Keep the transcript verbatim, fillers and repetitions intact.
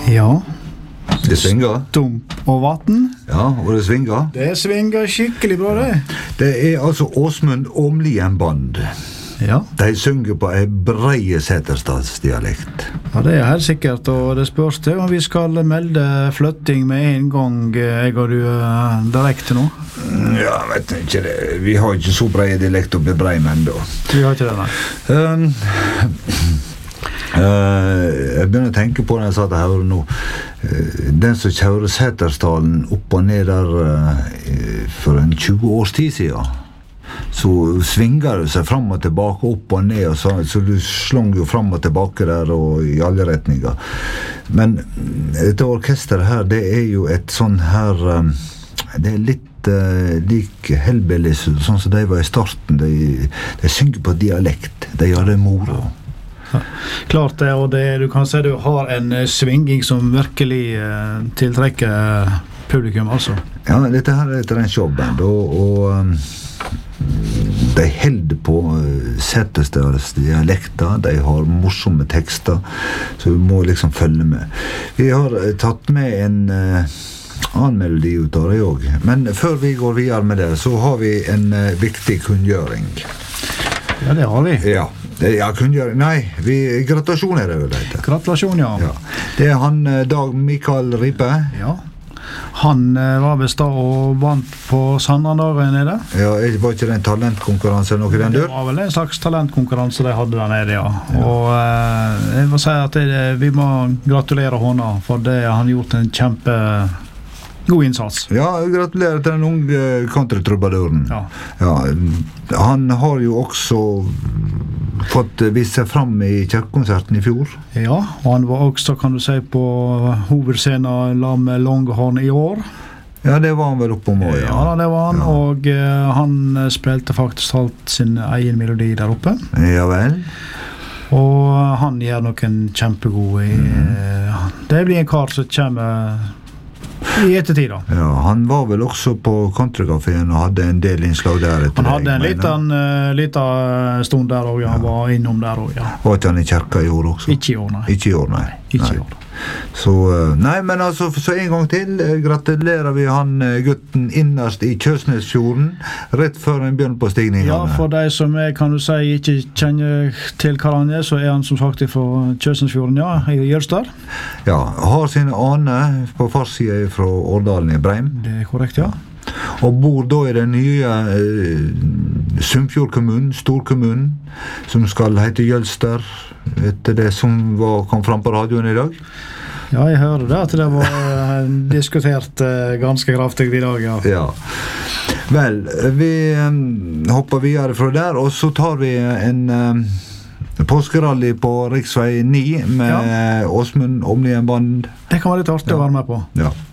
Ja. Det svinger. Stump og vatten. Ja, og det svinger. Det svinger skikkelig bra, det. Det er altså Åsmund Åmlien Band. Ja. De synger på en breie Setterstadsdialekt. Ja, det er helt sikkert, og det spørs til om vi skal melde flytting med en gang, jeg og du, direkte nå. Ja, vet jeg ikke det. Vi har ikke så breie dialekt oppe i Breimen da. Vi har ikke det, nei. Um, uh, jeg begynner å tenke på når jeg satt her nå. Uh, den som kjører Settersdalen opp og ned der uh, for en tjue års tid siden, så svinger det seg fram og tilbake, opp og ned, og så, så du slong jo fram og tilbake der og i alle retninger. Men dette orkesteret her, det er jo et sånn her, um, det er litt uh, lik Hellbillies, sånn som de var i starten. De, de synger på dialekt, de gjør det moro. Ja, klart det, og det, du kan si du har en uh, svinging som virkelig uh, tiltrekker uh, publikum, altså. Ja, dette her er et rent showband, og, og um, de held på Setterstads dialekter, de har morsomme tekster, så vi må liksom følge med. Vi har tatt med en uh, annen melodi ut av det også, men før vi går videre med det, så har vi en uh, viktig kunngjøring. Ja, det har vi. Ja, det, ja kunngjøring, nei, vi, gratulasjon er det vel, det. Gratulasjon, ja. Ja. Det er han uh, Dag Mikael Ripe. Ja. Han var best da og vant på Sandrandagen nede. Ja, var ikke det en talentkonkurranse eller noe den dør? Det var vel en slags talentkonkurranse de hadde der nede, ja. ja. Og eh, jeg må si at det, vi må gratulere henne, for det har han gjort en kjempe god innsats. Ja, gratulerer til den unge countrytrubaduren. Ja. Ja, han har jo også fått vist seg fram i kirkekonserten i fjor. Ja, og han var også, kan du si, på hovedscenen la med Longhorn i år. Ja, det var han vel oppe om også, ja. Ja, det var han, ja. Og uh, han spilte faktisk alt sin egen melodi der oppe. Ja vel. Og han gjør noen kjempegode i, mm. uh, det blir en kar som kommer i ettertid da. Ja, han var vel også på Countrycaféen og hadde en del innslag der. Han hadde en liten, uh, liten stund der også, ja. Han var innom der også, ja. Var ikke han i kirka i år også? Ikke i år, nei. Ikke i år, nei. Ikke nei. i år. Så, nei, men altså, så en gang til, gratulerer vi han gutten innerst i Kjøsnesfjorden, rett før han begynner på stigningene. Ja, for de som er, kan du si, ikke kjenner til hverandre, så er han som sagt fra Kjøsnesfjorden, ja, i Jølster. Ja, har sine aner på farssiden fra Årdalen i Breim. Det er korrekt, ja. Og bor da i den nye eh, Sunnfjordkommunen, storkommunen, som skal hete Jølster, etter det som var, kom fram på radioen i dag. Ja, jeg hører det, at det var uh, diskutert uh, ganske kraftig i dag, ja. Ja. Vel, vi um, hopper videre fra der, og så tar vi en um, påskerally på riksvei ni med ja. Åsmund Åmlien Band. Det kan være litt artig ja. å være med på. Ja.